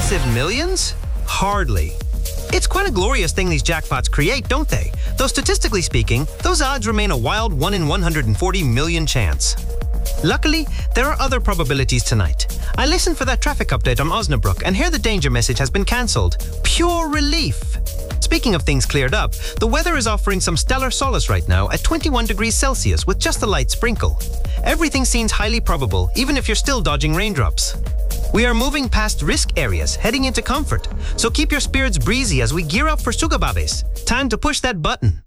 massive millions? Hardly. It's quite a glorious thing these jackpots create, don't they? Though statistically speaking, those odds remain a wild 1 in 140 million chance. Luckily, there are other probabilities tonight. I listened for that traffic update on Osnabrück and here the danger message has been cancelled. Pure relief! Speaking of things cleared up, the weather is offering some stellar solace right now at 21 degrees Celsius with just a light sprinkle. Everything seems highly probable, even if you're still dodging raindrops. We are moving past risk areas, heading into comfort, so keep your spirits breezy as we gear up for Sugababes. Time to push that button.